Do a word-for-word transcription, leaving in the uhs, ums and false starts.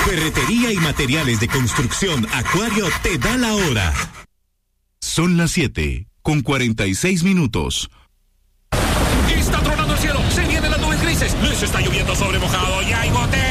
Ferretería y materiales de construcción Acuario te da la hora. Son las siete con cuarenta y seis minutos. Está tronando el cielo, se vienen las nubes grises, les está lloviendo sobre mojado y hay goteras.